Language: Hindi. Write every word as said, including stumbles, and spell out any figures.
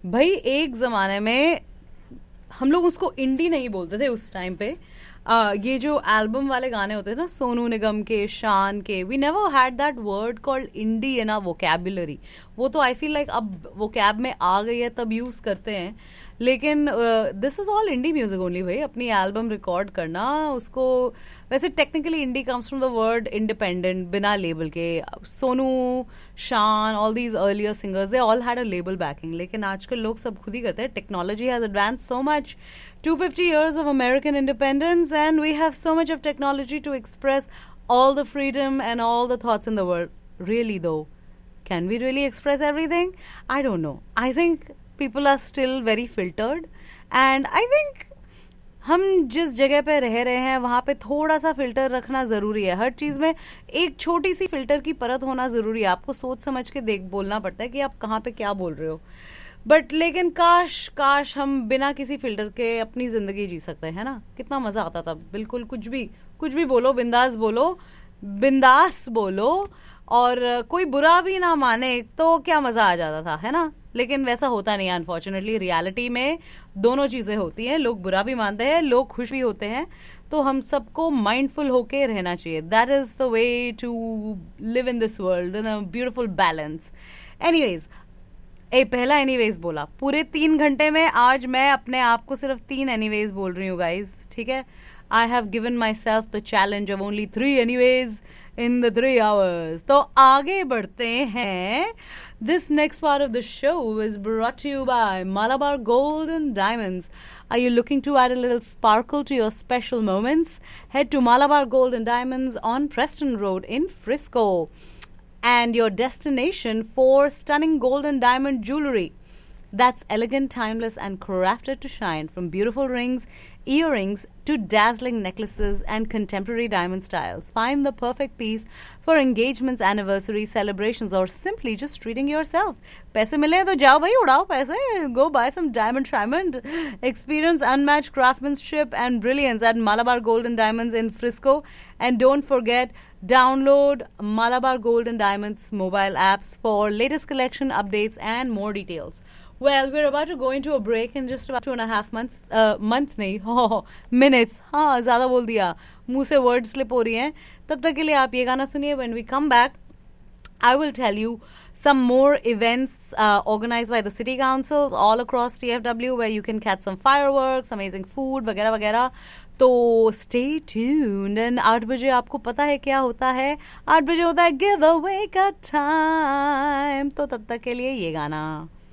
भाई एक जमाने में हम लोग उसको इंडी नहीं बोलते थे उस टाइम पे। आ, ये जो एल्बम वाले गाने होते थे ना सोनू निगम के, शान के, we never had that word called indie in our vocabulary. वो तो आई फील लाइक अब वो कैब में आ गई है तब यूज करते हैं, लेकिन this is all indie music only भाई। अपनी एल्बम रिकॉर्ड करना उसको, वैसे technically indie comes from the word independent, बिना लेबल के। सोनू, शान, all these earlier singers they all had a label banking, लेकिन आजकल लोग सब खुद ही करते हैं। Technology has advance so much, two hundred fifty years of American independence, and we have so much of technology to express all the freedom and all the thoughts in the world. Really though, can we really express everything? I don't know. I think people are still very filtered, and I think हम जिस जगह पे रह रहे हैं वहां पे थोड़ा सा फिल्टर रखना जरूरी है। हर चीज में एक छोटी सी फिल्टर की परत होना जरूरी है। आपको सोच समझ के देख बोलना पड़ता है कि आप कहाँ पे क्या बोल रहे हो। बट लेकिन काश काश हम बिना किसी फिल्टर के अपनी जिंदगी जी सकते हैं ना, कितना मजा आता था। बिल्कुल कुछ भी कुछ भी बोलो, बिंदास बोलो, बिंदास बोलो, और कोई बुरा भी ना माने तो क्या मजा आ जाता था, है ना। लेकिन वैसा होता नहीं है अनफॉर्चुनेटली। रियलिटी में दोनों चीजें होती हैं, लोग बुरा भी मानते हैं, लोग खुश भी होते हैं। तो हम सबको माइंडफुल होके रहना चाहिए। That is the way to live in this world in a beautiful balance. Anyways, ए पहला एनीवेज बोला पूरे तीन घंटे में। आज मैं अपने आप को सिर्फ तीन एनीवेज बोल रही हूँ गाइज, ठीक है। I have given my self the challenge of only three anyways in the three hours. तो आगे बढ़ते हैं। This next part of the show is brought to you bye Malabar Gold and Diamonds. Are you looking to add a little sparkle to your special moments? Head to Malabar Gold and Diamonds on Preston Road in Frisco, and your destination for stunning gold and diamond jewelry that's elegant, timeless, and crafted to shine. From beautiful rings, earrings, to dazzling necklaces and contemporary diamond styles. Find the perfect piece for engagements, anniversaries, celebrations, or simply just treating yourself. पैसे मिले तो जाओ भाई, उड़ाओ पैसे. Go buy some diamond diamond. Experience unmatched craftsmanship and brilliance at Malabar Gold and Diamonds in Frisco. And don't forget, download Malabar Gold and Diamonds mobile apps for latest collection updates and more details. Well, we're about to go into a break in just about two and a half months. Uh, months नहीं, oh, minutes. हाँ, ज़्यादा बोल दिया, मुंह से word slip हो रही हैं. तब तक के लिए आप ये गाना सुनिए. When we come back, I will tell you some more events uh, organized by the city councils all across T F W where you can catch some fireworks, amazing food वगैरह वगैरह. तो stay tuned. And आठ बजे आपको पता है क्या होता है? आठ बजे होता है giveaway का time. तो तब तक के लिए ये गाना.